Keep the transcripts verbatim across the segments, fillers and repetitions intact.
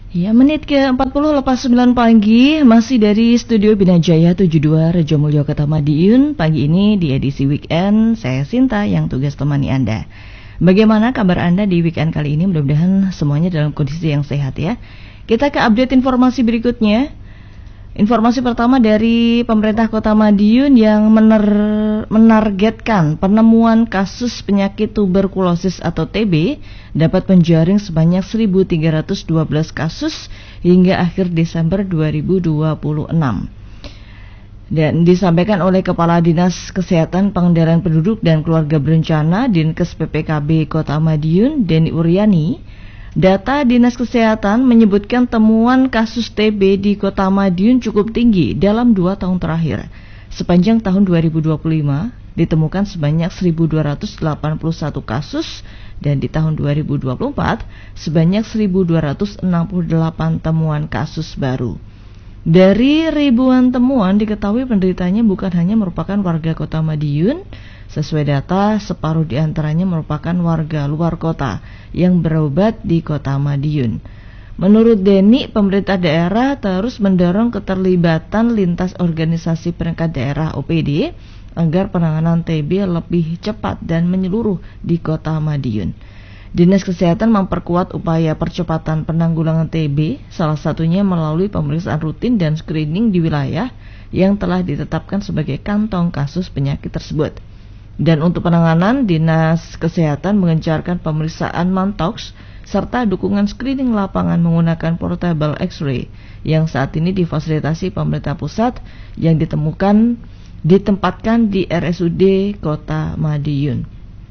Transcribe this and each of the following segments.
Ya, menit ke empat puluh lepas sembilan pagi, masih dari Studio Binajaya tujuh puluh dua Rejomulyo Kota Madiun. Pagi ini di edisi weekend, saya Sinta yang tugas temani Anda. Bagaimana kabar Anda di weekend kali ini? Mudah-mudahan semuanya dalam kondisi yang sehat ya. Kita ke update informasi berikutnya. Informasi pertama dari pemerintah Kota Madiun yang mener- menargetkan penemuan kasus penyakit tuberkulosis atau T B dapat menjaring sebanyak seribu tiga ratus dua belas kasus hingga akhir Desember dua ribu dua puluh enam. Dan disampaikan oleh Kepala Dinas Kesehatan Pengendalian Penduduk dan Keluarga Berencana Dinkes P P K B Kota Madiun, Denny Uryani. Data Dinas Kesehatan menyebutkan temuan kasus T B di Kota Madiun cukup tinggi dalam dua tahun terakhir. Sepanjang tahun dua ribu dua puluh lima ditemukan sebanyak seribu dua ratus delapan puluh satu kasus dan di tahun dua ribu dua puluh empat sebanyak seribu dua ratus enam puluh delapan temuan kasus baru. Dari ribuan temuan diketahui penderitanya bukan hanya merupakan warga Kota Madiun. Sesuai data, separuh diantaranya merupakan warga luar kota yang berobat di Kota Madiun. Menurut Denny, pemerintah daerah terus mendorong keterlibatan lintas organisasi perangkat daerah O P D agar penanganan T B lebih cepat dan menyeluruh di Kota Madiun. Dinas Kesehatan memperkuat upaya percepatan penanggulangan T B, salah satunya melalui pemeriksaan rutin dan screening di wilayah yang telah ditetapkan sebagai kantong kasus penyakit tersebut. Dan untuk penanganan, Dinas Kesehatan mengencarkan pemeriksaan mantox serta dukungan screening lapangan menggunakan portable X-ray yang saat ini difasilitasi pemerintah pusat yang ditemukan ditempatkan di R S U D Kota Madiun.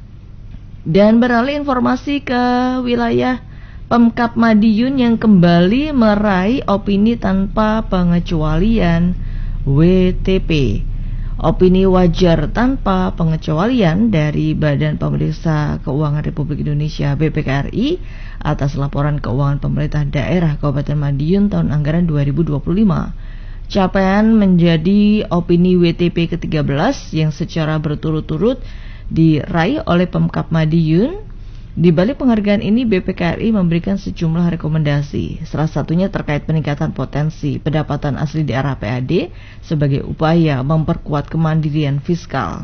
Dan beralih informasi ke wilayah Pemkab Madiun yang kembali meraih opini tanpa pengecualian W T P. Opini wajar tanpa pengecualian dari Badan Pemeriksa Keuangan Republik Indonesia B P K R I atas laporan keuangan pemerintah daerah Kabupaten Madiun tahun anggaran dua ribu dua puluh lima. Capaian menjadi opini W T P ke tiga belas yang secara berturut-turut diraih oleh Pemkab Madiun. Di balik penghargaan ini, B P K R I memberikan sejumlah rekomendasi, salah satunya terkait peningkatan potensi pendapatan asli daerah P A D sebagai upaya memperkuat kemandirian fiskal.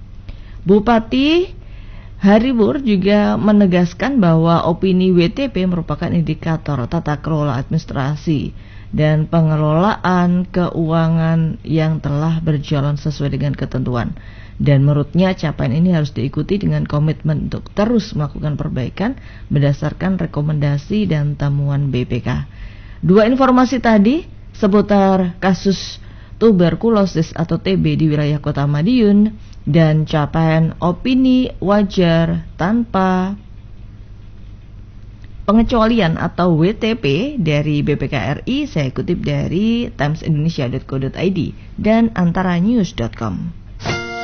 Bupati Haribur juga menegaskan bahwa opini W T P merupakan indikator tata kelola administrasi dan pengelolaan keuangan yang telah berjalan sesuai dengan ketentuan. Dan menurutnya capaian ini harus diikuti dengan komitmen untuk terus melakukan perbaikan berdasarkan rekomendasi dan temuan B P K. Dua informasi tadi seputar kasus tuberkulosis atau T B di wilayah Kota Madiun dan capaian opini wajar tanpa pengecualian atau W T P dari B P K R I saya kutip dari times indonesia dot co dot i d dan antara news dot com.